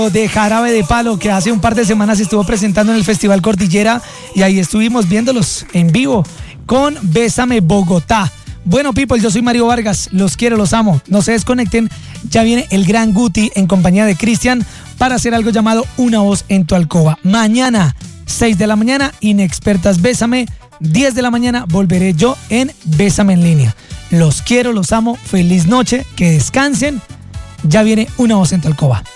De Jarabe de Palo, que hace un par de semanas estuvo presentando en el Festival Cordillera y ahí estuvimos viéndolos en vivo con Bésame Bogotá. Bueno, people, yo soy Mario Vargas, los quiero, los amo, no se desconecten, ya viene el gran Guti en compañía de Cristian para hacer algo llamado Una Voz en tu Alcoba. Mañana, 6 de la mañana, Inexpertas Bésame, 10 de la mañana volveré yo en Bésame en línea. Los quiero, los amo, feliz noche, que descansen, ya viene Una Voz en tu Alcoba.